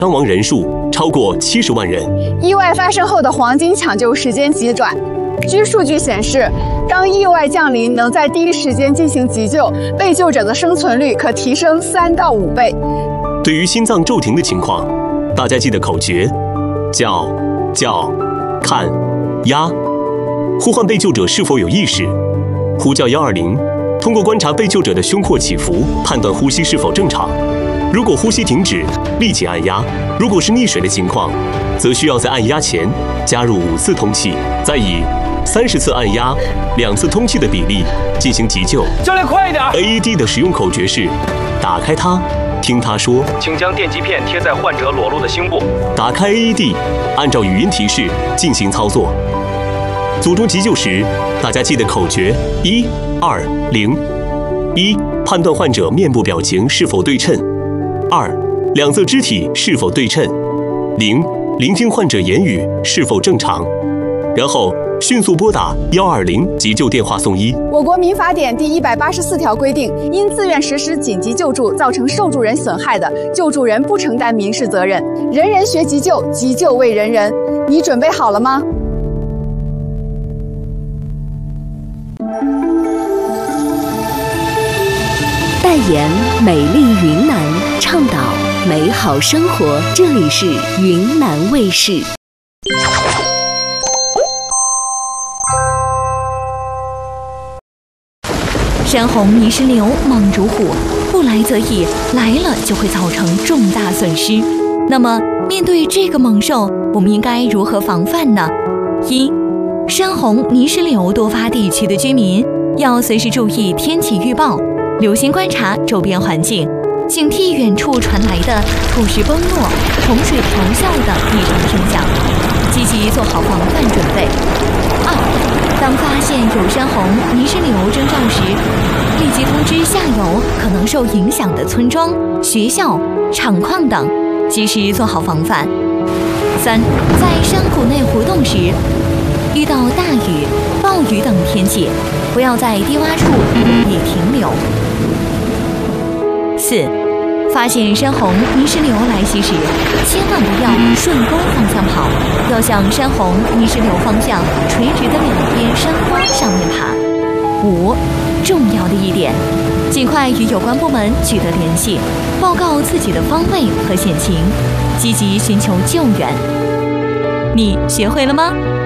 伤亡人数超过70万人。 意外发生后的黄金抢救时间急转。据数据显示，当意外降临，能在第一时间进行急救，被救者的生存率可提升3到5倍。 对于心脏骤停的情况，大家记得口诀：叫、看、压。呼唤被救者是否有意识，呼叫120，通过观察被救者的胸廓起伏，判断呼吸是否正常。如果呼吸停止，立即按压；如果是溺水的情况，则需要在按压前加入5次通气，再以30次按压、2次通气的比例进行急救。 教练，快一点 ！AED 的使用口诀是：打开它，听它说。 请将电极片贴在患者裸露的胸部。 打开 AED， 按照语音提示进行操作。组中急救时，大家记得口诀：1、2、0。1、判断患者面部表情是否对称；2、两侧肢体是否对称；0、聆听患者言语是否正常。然后迅速拨打120急救电话送医。 我国民法典第184条规定，因自愿实施紧急救助造成受助人损害的，救助人不承担民事责任。人人学急救，急救为人人。你准备好了吗？ 代言美丽云南，倡导美好生活。这里是云南卫视。 山洪泥石流猛如虎，不来则已，来了就会造成重大损失。那么，面对这个猛兽，我们应该如何防范呢？一、山洪泥石流多发地区的居民要随时注意天气预报，留心观察周边环境，警惕远处传来的土石崩落、洪水咆哮的异常声响，积极做好防范准备。2、当发现有山洪泥石流征兆时，立即通知下游可能受影响的村庄、学校、厂矿等，及时做好防范。3、在山谷内活动时，遇到大雨、暴雨等天气，不要在低洼处容易停留。4、发现山洪泥石流来袭时，千万不要顺沟方向跑，要向山洪泥石流方向垂直的两边山坡上面爬。5、重要的一点，尽快与有关部门取得联系，报告自己的方位和险情，积极寻求救援。你学会了吗？